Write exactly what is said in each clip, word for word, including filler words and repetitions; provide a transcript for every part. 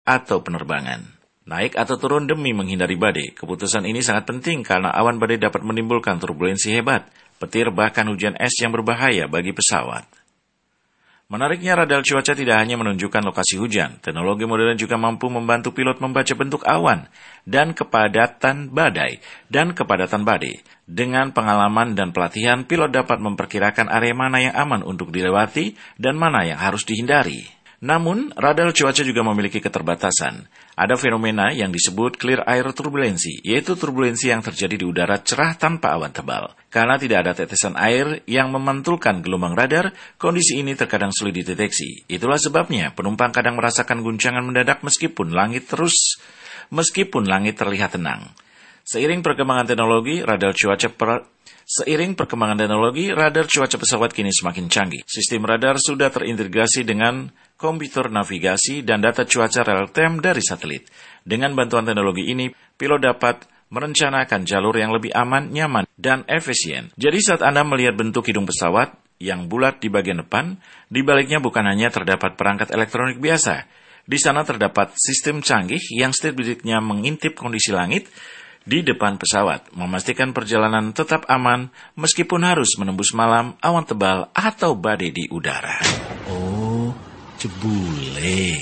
atau penerbangan. Naik atau turun demi menghindari badai. Keputusan ini sangat penting karena awan badai dapat menimbulkan turbulensi hebat, petir bahkan hujan es yang berbahaya bagi pesawat. Menariknya, radar cuaca tidak hanya menunjukkan lokasi hujan. Teknologi modern juga mampu membantu pilot membaca bentuk awan dan kepadatan badai dan kepadatan badai. Dengan pengalaman dan pelatihan, pilot dapat memperkirakan area mana yang aman untuk dilewati dan mana yang harus dihindari. Namun, radar cuaca juga memiliki keterbatasan. Ada fenomena yang disebut clear air turbulensi, yaitu turbulensi yang terjadi di udara cerah tanpa awan tebal. Karena tidak ada tetesan air yang memantulkan gelombang radar, kondisi ini terkadang sulit dideteksi. Itulah sebabnya penumpang kadang merasakan guncangan mendadak meskipun langit terus, meskipun langit terlihat tenang. Seiring perkembangan teknologi, radar cuaca per... Seiring perkembangan teknologi, radar cuaca pesawat kini semakin canggih. Sistem radar sudah terintegrasi dengan komputer navigasi dan data cuaca real-time dari satelit. Dengan bantuan teknologi ini, pilot dapat merencanakan jalur yang lebih aman, nyaman, dan efisien. Jadi saat Anda melihat bentuk hidung pesawat yang bulat di bagian depan, di baliknya bukan hanya terdapat perangkat elektronik biasa. Di sana terdapat sistem canggih yang setiap detiknya mengintip kondisi langit di depan pesawat, memastikan perjalanan tetap aman meskipun harus menembus malam, awan tebal, atau badai di udara. Oh, cebule.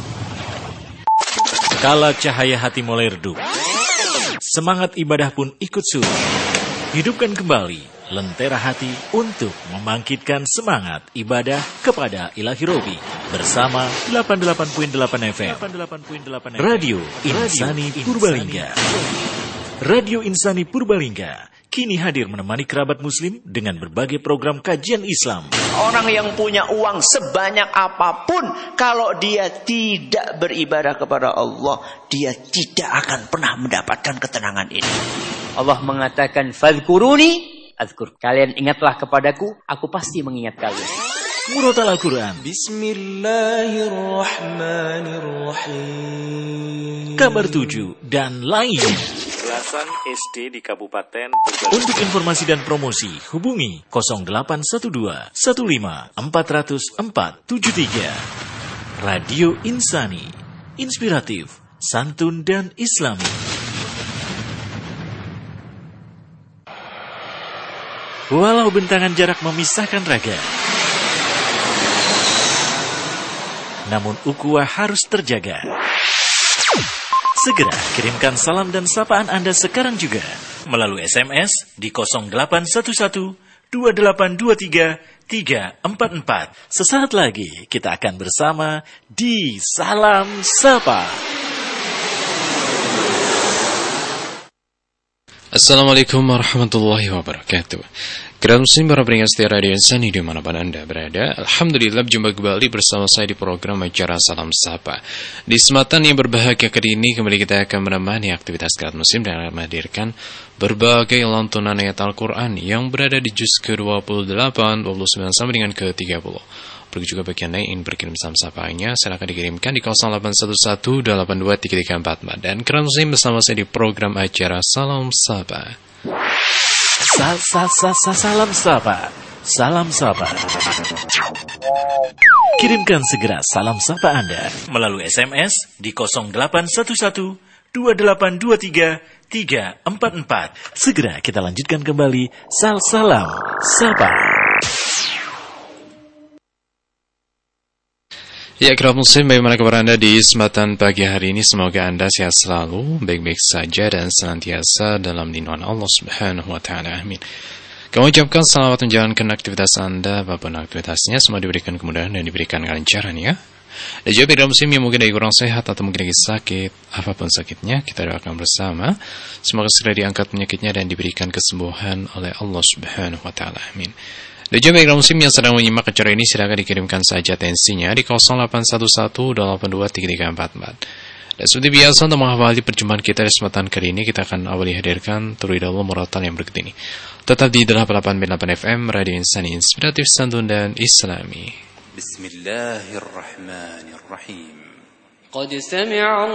Kala cahaya hati mulai redup, semangat ibadah pun ikut surut. Hidupkan kembali lentera hati untuk membangkitkan semangat ibadah kepada Ilahi Robi bersama delapan puluh delapan koma delapan F M Radio Insani Purbalingga. Radio Insani Purbalingga kini hadir menemani kerabat muslim dengan berbagai program kajian Islam. Orang yang punya uang sebanyak apapun, kalau dia tidak beribadah kepada Allah, dia tidak akan pernah mendapatkan ketenangan ini. Allah mengatakan, "Fadhkuruni adzkur." Kalian ingatlah kepadaku, aku pasti mengingat kalian. Murotal Al-Quran. Bismillahirrahmanirrahim. Kabar tujuh dan lainnya. Belasan S D di Kabupaten Purbalingga. Untuk informasi dan promosi, hubungi nol delapan satu dua satu lima empat nol nol empat tujuh tiga. Radio Insani, inspiratif, santun dan islami. Walau bentangan jarak memisahkan raga, namun ukhuwah harus terjaga. Segera kirimkan salam dan sapaan Anda sekarang juga melalui S M S di nol delapan satu satu dua delapan dua tiga tiga empat empat. Sesaat lagi kita akan bersama di Salam Sapa. Assalamualaikum warahmatullahi wabarakatuh. Kerabat muslim para pendengar setia Radio Insani dimanapun Anda berada, alhamdulillah berjumpa kembali bersama saya di program acara Salam Sapa. Di kesempatan yang berbahagia kali ini kembali kita akan menemani aktivitas kerabat muslim dan akan menghadirkan berbagai lantunan ayat Al-Quran yang berada di juz ke dua puluh delapan, dua puluh sembilan sampai dengan ke tiga puluh. Begitu juga bagi Anda yang ingin berkirim salam sapanya, silakan dikirimkan di nol delapan satu satu delapan dua tiga tiga empat empat. Dan kerabat muslim bersama saya di program acara Salam Sapa. Sa sa sa sa salam sapa, salam sapa. Kirimkan segera salam sapa Anda melalui S M S di nol delapan satu satu dua delapan dua tiga tiga empat empat. Segera kita lanjutkan kembali sal salam sapa. Ya, kerabat muslim, bagaimana kabar Anda di kesempatan pagi hari ini? Semoga Anda sehat selalu, baik-baik saja, dan senantiasa dalam lindungan Allah Subhanahu wa Ta'ala. Amin. Kami ucapkan selamat menjalankan aktivitas Anda, apapun aktivitasnya, semua diberikan kemudahan dan diberikan kelancaran ya. Dan juga kerabat muslim yang mungkin lagi kurang sehat atau mungkin lagi sakit, apapun sakitnya, kita doakan bersama. Semoga segera diangkat penyakitnya dan diberikan kesembuhan oleh Allah Subhanahu wa Ta'ala. Amin. Dan juga bagi muslim yang sedang menyimak acara ini, silakan dikirimkan saja tensinya di nol delapan satu satu delapan dua tiga tiga empat empat. Dan seperti biasa, untuk menghafali perjumpaan kita di kesempatan kali ini, kita akan awali hadirkan terlebih dahulu murotal yang berikut ini. Tetap di delapan puluh delapan koma delapan F M Radio Insani, inspiratif, santun dan islami. Bismillahirrahmanirrahim. Qad sami'a